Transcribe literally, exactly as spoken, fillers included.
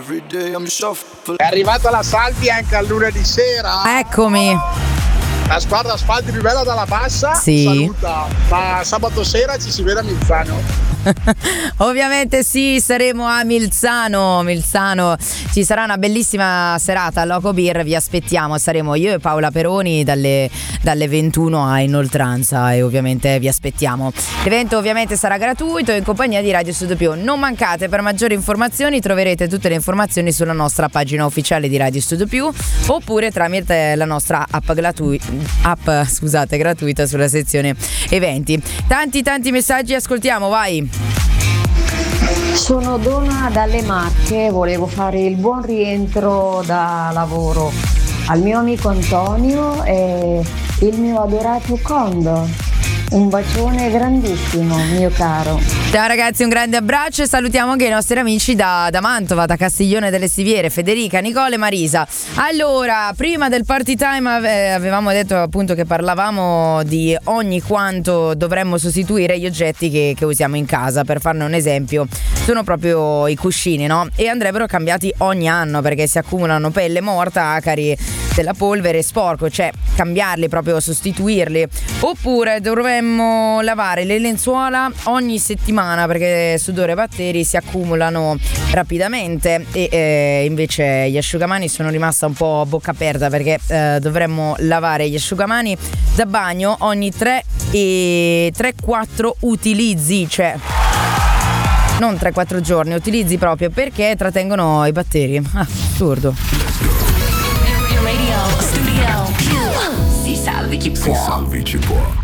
È arrivata la Salvi anche al lunedì sera. Eccomi. La squadra asfalti più bella dalla bassa. Sì. Saluta. Ma sabato sera ci si vede a Milzano. Ovviamente sì, saremo a Milzano. Milzano, ci sarà una bellissima serata al Loco Beer, vi aspettiamo. Saremo io e Paola Peroni dalle, dalle ventuno a Inoltranza e ovviamente vi aspettiamo. L'evento ovviamente sarà gratuito in compagnia di Radio Studio Più. Non mancate, per maggiori informazioni troverete tutte le informazioni sulla nostra pagina ufficiale di Radio Studio Più oppure tramite la nostra app, gratu- app scusate, gratuita sulla sezione eventi. Tanti tanti messaggi, ascoltiamo, vai. Sono Donna dalle Marche, volevo fare il buon rientro da lavoro al mio amico Antonio e il mio adorato Condo. Un bacione grandissimo, mio caro. Ciao ragazzi, un grande abbraccio e salutiamo anche i nostri amici da, da Mantova, da Castiglione delle Stiviere, Federica, Nicole e Marisa. Allora, prima del party time avevamo detto appunto che parlavamo di ogni quanto dovremmo sostituire gli oggetti che, che usiamo in casa. Per farne un esempio, sono proprio i cuscini, no? E andrebbero cambiati ogni anno perché si accumulano pelle morta, acari della polvere, sporco, cioè cambiarli, proprio sostituirli. Oppure dovremmo lavare le lenzuola ogni settimana perché sudore e batteri si accumulano rapidamente e eh, invece gli asciugamani sono rimasta un po' a bocca aperta perché eh, dovremmo lavare gli asciugamani da bagno ogni tre e tre quattro utilizzi, cioè non tre quattro giorni, utilizzi proprio perché trattengono i batteri. Ah, assurdo. Radio Studio Più. Si salvi chi può. Si salvi chi può.